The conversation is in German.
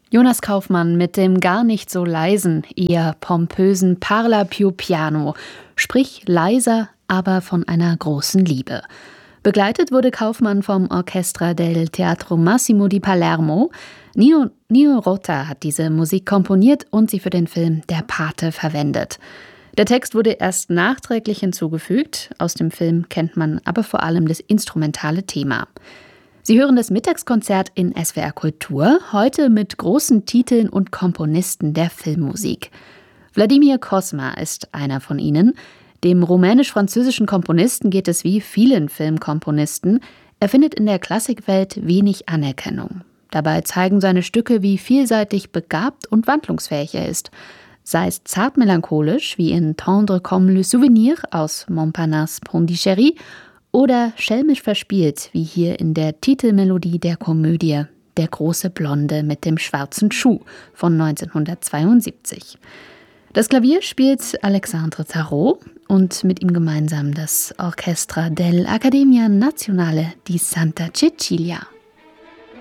Jonas Kaufmann mit dem gar nicht so leisen, eher pompösen Parla più piano, sprich leiser, aber von einer großen Liebe. Begleitet wurde Kaufmann vom Orchestra del Teatro Massimo di Palermo. Nino Rota hat diese Musik komponiert und sie für den Film Der Pate verwendet. Der Text wurde erst nachträglich hinzugefügt. Aus dem Film kennt man aber vor allem das instrumentale Thema. Sie hören das Mittagskonzert in SWR Kultur, heute mit großen Titeln und Komponisten der Filmmusik. Vladimir Cosma ist einer von ihnen. Dem rumänisch-französischen Komponisten geht es wie vielen Filmkomponisten. Er findet in der Klassikwelt wenig Anerkennung. Dabei zeigen seine Stücke, wie vielseitig begabt und wandlungsfähig er ist. Sei es zart melancholisch, wie in Tendre comme le souvenir aus Montparnasse Pondichéry, oder schelmisch verspielt, wie hier in der Titelmelodie der Komödie Der große Blonde mit dem schwarzen Schuh von 1972. Das Klavier spielt Alexandre Tarot und mit ihm gemeinsam das Orchestra dell'Accademia Nazionale di Santa Cecilia.